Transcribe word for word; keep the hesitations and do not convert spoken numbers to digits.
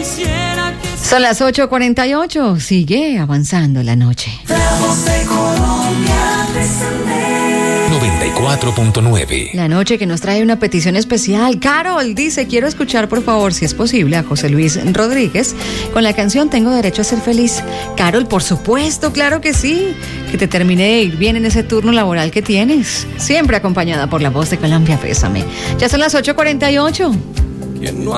Son las ocho cuarenta y ocho, sigue avanzando la noche. noventa y cuatro punto nueve. La noche que nos trae una petición especial. Carol dice, quiero escuchar por favor, si es posible, a José Luis Rodríguez con la canción Tengo Derecho a Ser Feliz. Carol, por supuesto, claro que sí. Que te termine de ir bien en ese turno laboral que tienes. Siempre acompañada por la voz de Colombia Pésame. Ya son las ocho cuarenta y ocho.